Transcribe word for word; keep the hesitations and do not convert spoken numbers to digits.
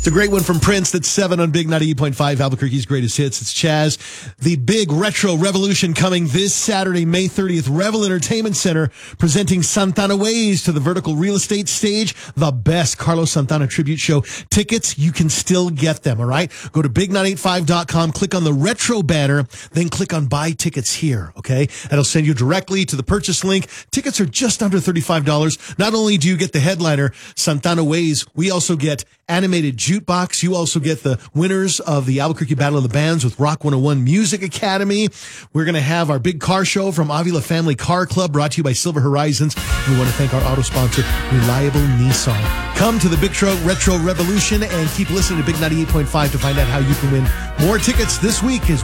It's a great one from Prince. That's seven on Big ninety-eight point five, Albuquerque's greatest hits. It's Chaz. The big retro revolution coming this Saturday, May thirtieth. Revel Entertainment Center presenting Santana Ways to the vertical real estate stage. The best Carlos Santana tribute show. Tickets, you can still get them, all right? Go to big nine eight five dot com, click on the retro banner, then click on buy tickets here, okay? That'll send you directly to the purchase link. Tickets are just under thirty-five dollars. Not only do you get the headliner, Santana Ways, we also get animated jukebox. You also get the winners of the Albuquerque Battle of the Bands with Rock one oh one Music Academy. We're going to have our big car show from Avila Family Car Club, brought to you by Silver Horizons. We want to thank our auto sponsor, Reliable Nissan. Come to the Big Tro Retro Revolution and keep listening to Big ninety-eight point five to find out how you can win more tickets this week as